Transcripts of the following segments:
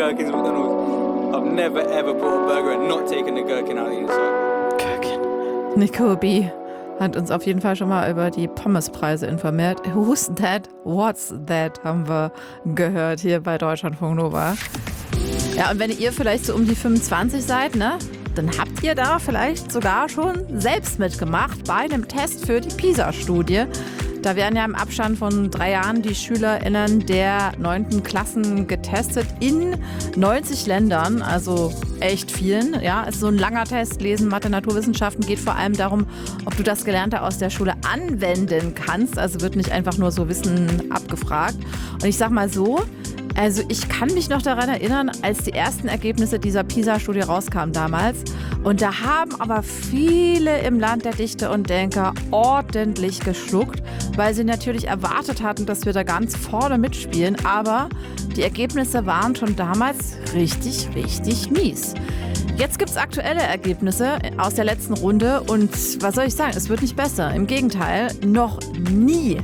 gherkins at McDonald's. I've never ever bought a burger and not taken the gherkin out of the inside. Gherkin. Nico B. hat uns auf jeden Fall schon mal über die Pommespreise informiert. Who's that? What's that? Haben wir gehört hier bei Deutschlandfunk Nova. Ja, und wenn ihr vielleicht so um die 25 seid, ne, dann habt ihr da vielleicht sogar schon selbst mitgemacht bei einem Test für die PISA-Studie. Da werden ja im Abstand von 3 Jahren die SchülerInnen der 9. Klassen getestet in 90 Ländern, also echt vielen. Ja, es ist so ein langer Test, Lesen, Mathe, Naturwissenschaften, geht vor allem darum, ob du das Gelernte aus der Schule anwenden kannst. Also wird nicht einfach nur so Wissen abgefragt. Und ich sag mal so, also ich kann mich noch daran erinnern, als die ersten Ergebnisse dieser PISA-Studie rauskamen damals. Und da haben aber viele im Land der Dichter und Denker ordentlich geschluckt, weil sie natürlich erwartet hatten, dass wir da ganz vorne mitspielen. Aber die Ergebnisse waren schon damals richtig, richtig mies. Jetzt gibt es aktuelle Ergebnisse aus der letzten Runde und was soll ich sagen, es wird nicht besser. Im Gegenteil, noch nie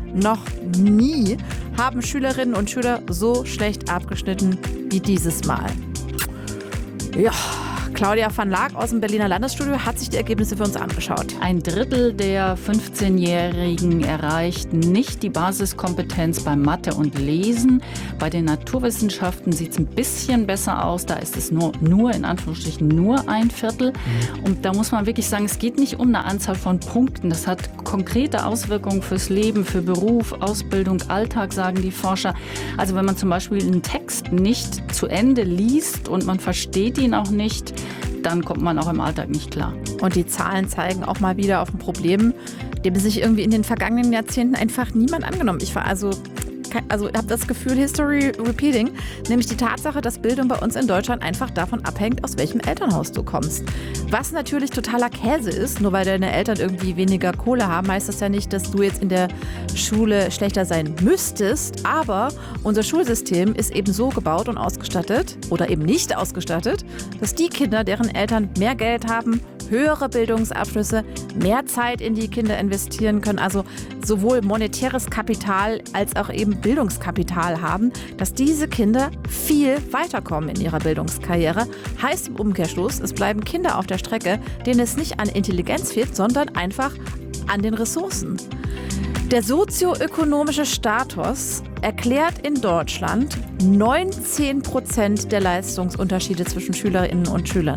haben Schülerinnen und Schüler so schlecht abgeschnitten wie dieses Mal. Ja, Claudia van Laak aus dem Berliner Landesstudio hat sich die Ergebnisse für uns angeschaut. 1/3 der 15-Jährigen erreicht nicht die Basiskompetenz bei Mathe und Lesen. Bei den Naturwissenschaften sieht es ein bisschen besser aus. Da ist es nur in Anführungsstrichen nur 1/4. Und da muss man wirklich sagen, es geht nicht um eine Anzahl von Punkten. Das hat konkrete Auswirkungen fürs Leben, für Beruf, Ausbildung, Alltag, sagen die Forscher. Also wenn man zum Beispiel einen Text nicht zu Ende liest und man versteht ihn auch nicht, dann kommt man auch im Alltag nicht klar. Und die Zahlen zeigen auch mal wieder auf ein Problem, dem sich irgendwie in den vergangenen Jahrzehnten einfach niemand angenommen. Ich habe das Gefühl, History repeating, nämlich die Tatsache, dass Bildung bei uns in Deutschland einfach davon abhängt, aus welchem Elternhaus du kommst. Was natürlich totaler Käse ist, nur weil deine Eltern irgendwie weniger Kohle haben, heißt das ja nicht, dass du jetzt in der Schule schlechter sein müsstest, aber unser Schulsystem ist eben so gebaut und ausgestattet oder eben nicht ausgestattet, dass die Kinder, deren Eltern mehr Geld haben, höhere Bildungsabschlüsse, mehr Zeit in die Kinder investieren können, also sowohl monetäres Kapital als auch eben Bildungskapital haben, dass diese Kinder viel weiterkommen in ihrer Bildungskarriere. Heißt im Umkehrschluss, es bleiben Kinder auf der Strecke, denen es nicht an Intelligenz fehlt, sondern einfach an den Ressourcen. Der sozioökonomische Status erklärt in Deutschland 19% der Leistungsunterschiede zwischen Schülerinnen und Schülern.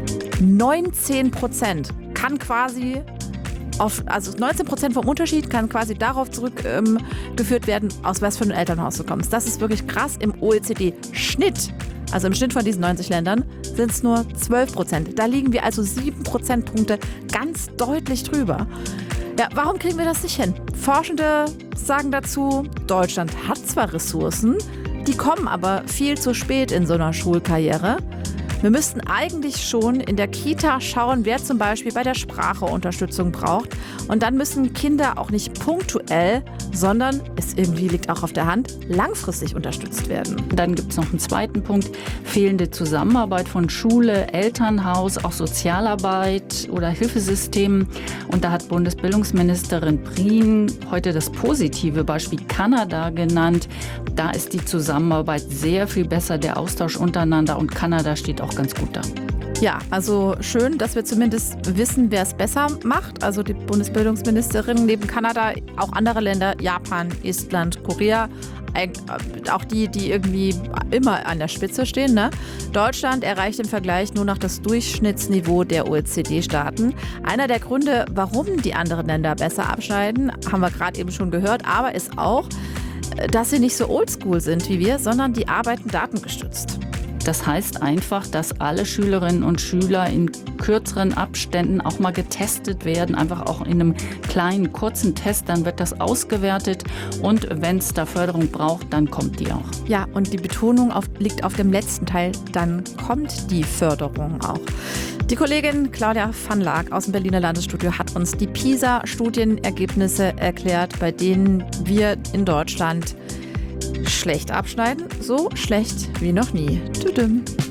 19% kann quasi also 19% vom Unterschied kann quasi darauf zurückgeführt werden, aus was für einem Elternhaus du kommst. Das ist wirklich krass. Im OECD-Schnitt, also im Schnitt von diesen 90 Ländern, sind es nur 12%. Da liegen wir also 7 Prozentpunkte ganz deutlich drüber. Ja, warum kriegen wir das nicht hin? Forschende sagen dazu, Deutschland hat zwar Ressourcen, die kommen aber viel zu spät in so einer Schulkarriere. Wir müssten eigentlich schon in der Kita schauen, wer zum Beispiel bei der Sprache Unterstützung braucht. Und dann müssen Kinder auch nicht punktuell, sondern es irgendwie liegt auch auf der Hand, langfristig unterstützt werden. Dann gibt es noch einen zweiten Punkt, fehlende Zusammenarbeit von Schule, Elternhaus, auch Sozialarbeit oder Hilfesystemen. Und da hat Bundesbildungsministerin Prien heute das positive Beispiel Kanada genannt. Da ist die Zusammenarbeit sehr viel besser, der Austausch untereinander, und Kanada steht auch ganz gut da. Ja, also schön, dass wir zumindest wissen, wer es besser macht. Also die Bundesbildungsministerin neben Kanada, auch andere Länder, Japan, Estland, Korea, auch die irgendwie immer an der Spitze stehen, ne? Deutschland erreicht im Vergleich nur noch das Durchschnittsniveau der OECD-Staaten. Einer der Gründe, warum die anderen Länder besser abschneiden, haben wir gerade eben schon gehört, aber ist auch, dass sie nicht so oldschool sind wie wir, sondern die arbeiten datengestützt. Das heißt einfach, dass alle Schülerinnen und Schüler in kürzeren Abständen auch mal getestet werden, einfach auch in einem kleinen, kurzen Test, dann wird das ausgewertet und wenn es da Förderung braucht, dann kommt die auch. Ja, und die Betonung liegt auf dem letzten Teil, dann kommt die Förderung auch. Die Kollegin Claudia van Laak aus dem Berliner Landesstudio hat uns die PISA-Studienergebnisse erklärt, bei denen wir in Deutschland schlecht abschneiden, so schlecht wie noch nie. Tudum.